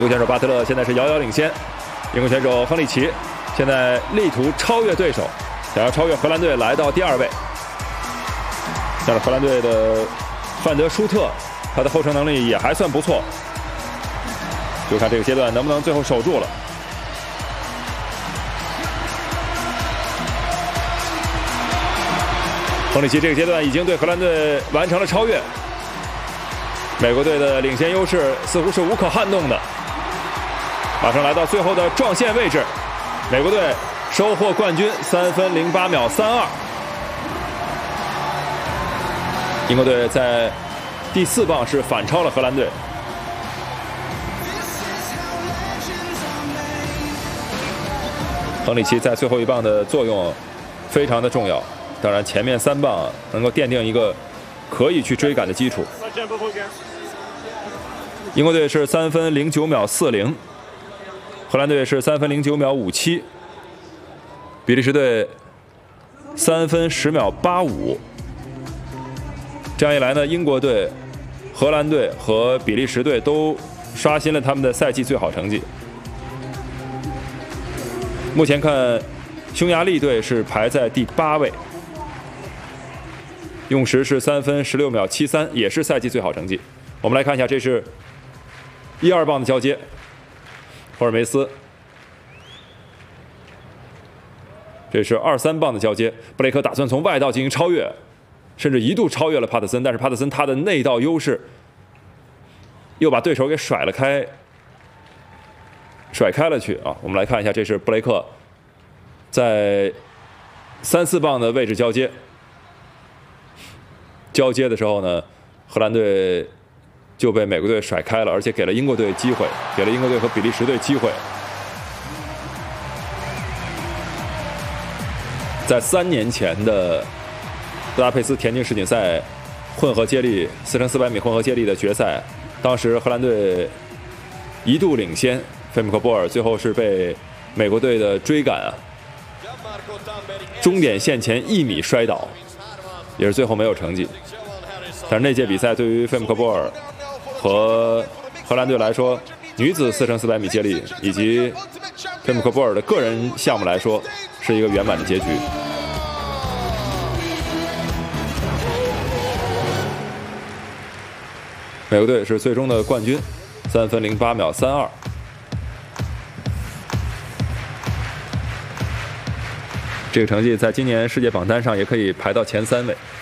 英国选手巴特勒现在是遥遥领先，英国选手亨利奇现在力图超越对手，想要超越荷兰队来到第2位。但是荷兰队的范德舒特，他的后程能力也还算不错，就看这个阶段能不能最后守住了。亨利奇这个阶段已经对荷兰队完成了超越，美国队的领先优势似乎是无可撼动的。马上来到最后的撞线位置，美国队收获冠军，3分08秒32。英国队在第4棒是反超了荷兰队。亨利奇在最后1棒的作用非常的重要，当然前面3棒能够奠定一个可以去追赶的基础。英国队是3分09秒40。荷兰队是3分09秒57，比利时队3分10秒85。这样一来呢，英国队、荷兰队和比利时队都刷新了他们的赛季最好成绩。目前看，匈牙利队是排在第8位，用时是3分16秒73，也是赛季最好成绩。我们来看一下，这是1、2棒的交接。霍尔梅斯，这是2、3棒的交接。布雷克打算从外道进行超越，甚至一度超越了帕特森，但是帕特森他的内道优势又把对手给甩开了去啊！我们来看一下，这是布雷克在3、4棒的位置交接。交接的时候呢，荷兰队就被美国队甩开了，而且给了英国队机会，给了英国队和比利时队机会。在3年前的布达佩斯田径世锦赛混合接力4×400米混合接力的决赛，当时荷兰队一度领先，费姆克波尔最后是被美国队的追赶终点线前1米摔倒，也是最后没有成绩。但是那届比赛对于费姆克波尔和荷兰队来说，女子4×400米接力以及费姆克波尔的个人项目来说，是一个圆满的结局。美国队是最终的冠军，3分08秒32。这个成绩在今年世界榜单上也可以排到前3位。